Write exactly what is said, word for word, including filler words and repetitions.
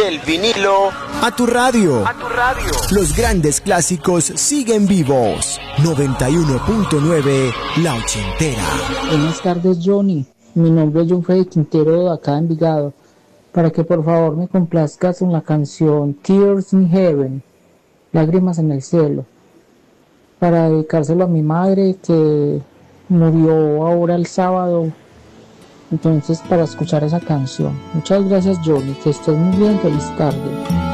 Del vinilo a tu radio. a tu radio. Los grandes clásicos siguen vivos. noventa y uno punto nueve La Ochentera. Buenas tardes, Johnny. Mi nombre es John Freddy Quintero, de acá de Envigado. Para que por favor me complazcas en la canción Tears in Heaven, Lágrimas en el cielo, para dedicárselo a mi madre que murió ahora el sábado. Entonces, para escuchar esa canción. Muchas gracias, Johnny, que estés muy bien. Feliz tarde.